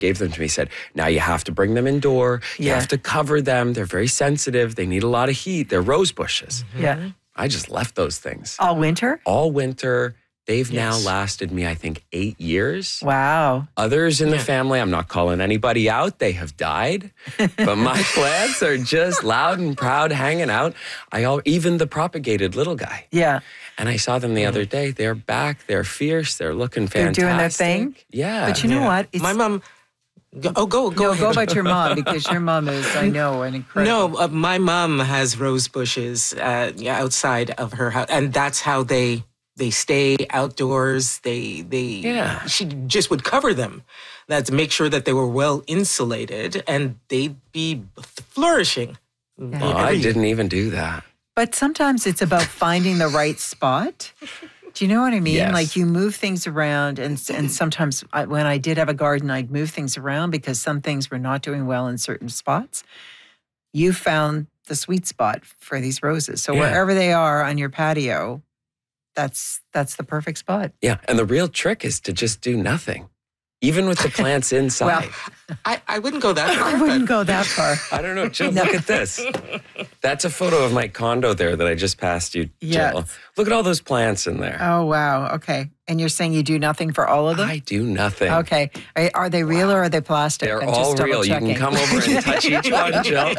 gave them to me, said, now you have to bring them indoor. You have to cover them. They're very sensitive. They need a lot of heat. They're rose bushes. Yeah. I just left those things. All winter? All winter. They've now lasted me, I think, 8 years. Wow. Others in the family, I'm not calling anybody out. They have died. But my plants are just loud and proud, hanging out. Even the propagated little guy. Yeah. And I saw them the other day. They're back. They're fierce. They're looking fantastic. They're doing their thing? Yeah. But you know what? My mom... Go ahead. Go about your mom, because your mom is, I know, an incredible... No, my mom has rose bushes outside of her house, and that's how they stay outdoors. She just would cover them, to make sure that they were well insulated, and they'd be flourishing. Well, I didn't even do that. But sometimes it's about finding the right spot. Do you know what I mean? Yes. Like, you move things around, and sometimes when I did have a garden, I'd move things around because some things were not doing well in certain spots. You found the sweet spot for these roses. So wherever they are on your patio, that's the perfect spot. Yeah, and the real trick is to just do nothing, even with the plants inside. Well, I wouldn't go that far. I wouldn't go that far. I don't know, Jill, look at this. That's a photo of my condo there that I just passed you, Jill. Yes. Look at all those plants in there. Oh, wow. Okay. And you're saying you do nothing for all of them? I do nothing. Okay. Are they real or are they plastic? They're I'm all just real. You can come over and touch each one, Jill.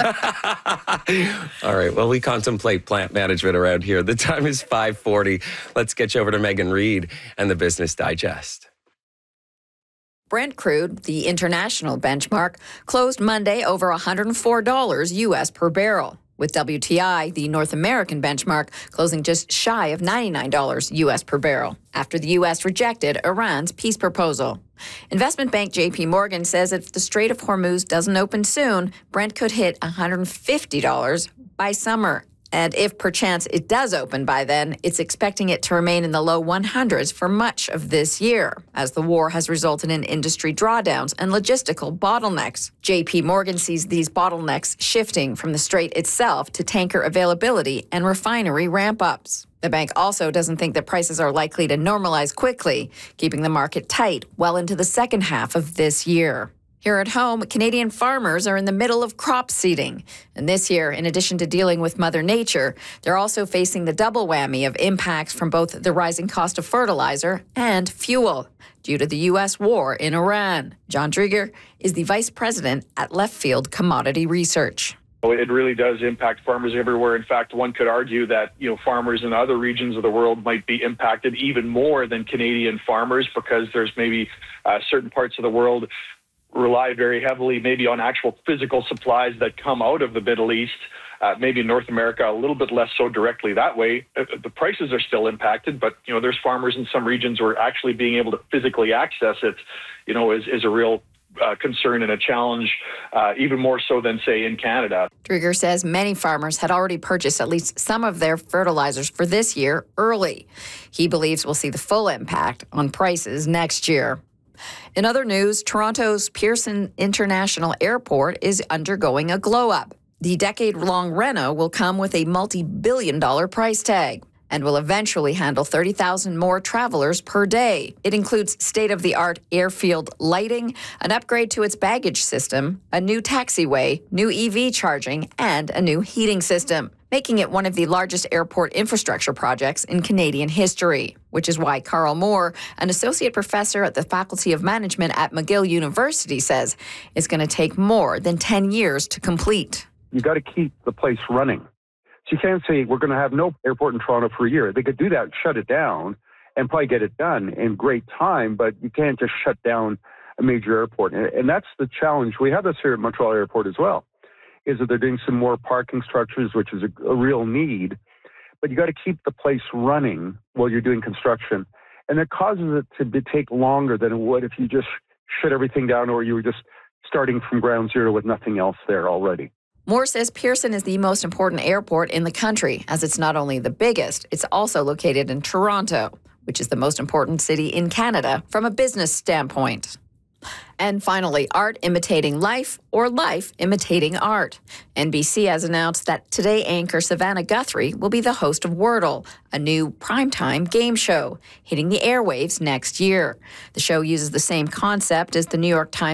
All right. Well, we contemplate plant management around here. The time is 5:40. Let's get you over to Megan Reid and the Business Digest. Brent crude, the international benchmark, closed Monday over $104 U.S. per barrel, with WTI, the North American benchmark, closing just shy of $99 U.S. per barrel after the U.S. rejected Iran's peace proposal. Investment bank J.P. Morgan says if the Strait of Hormuz doesn't open soon, Brent could hit $150 by summer. And if perchance it does open by then, it's expecting it to remain in the low 100s for much of this year, as the war has resulted in industry drawdowns and logistical bottlenecks. JP Morgan sees these bottlenecks shifting from the strait itself to tanker availability and refinery ramp-ups. The bank also doesn't think that prices are likely to normalize quickly, keeping the market tight well into the second half of this year. Here at home, Canadian farmers are in the middle of crop seeding. And this year, in addition to dealing with Mother Nature, they're also facing the double whammy of impacts from both the rising cost of fertilizer and fuel due to the U.S. war in Iran. John Drieger is the vice president at Left Field Commodity Research. It really does impact farmers everywhere. In fact, one could argue that, farmers in other regions of the world might be impacted even more than Canadian farmers, because there's maybe certain parts of the world rely very heavily maybe on actual physical supplies that come out of the Middle East. Maybe in North America, a little bit less so directly that way. The prices are still impacted, but, there's farmers in some regions where actually being able to physically access it, is a real concern and a challenge, even more so than, say, in Canada. Drieger says many farmers had already purchased at least some of their fertilizers for this year early. He believes we'll see the full impact on prices next year. In other news, Toronto's Pearson International Airport is undergoing a glow-up. The decade-long reno will come with a multi-billion-dollar price tag and will eventually handle 30,000 more travelers per day. It includes state-of-the-art airfield lighting, an upgrade to its baggage system, a new taxiway, new EV charging, and a new heating system, making it one of the largest airport infrastructure projects in Canadian history, which is why Carl Moore, an associate professor at the Faculty of Management at McGill University, says it's going to take more than 10 years to complete. You got to keep the place running. So you can't say we're going to have no airport in Toronto for a year. They could do that, shut it down, and probably get it done in great time, but you can't just shut down a major airport. And that's the challenge. We have this here at Montreal Airport as well, is that they're doing some more parking structures, which is a real need. But you got to keep the place running while you're doing construction. And it causes it to take longer than it would if you just shut everything down or you were just starting from ground zero with nothing else there already. Moore says Pearson is the most important airport in the country, as it's not only the biggest, it's also located in Toronto, which is the most important city in Canada from a business standpoint. And finally, art imitating life or life imitating art. NBC has announced that Today anchor Savannah Guthrie will be the host of Wordle, a new primetime game show hitting the airwaves next year. The show uses the same concept as the New York Times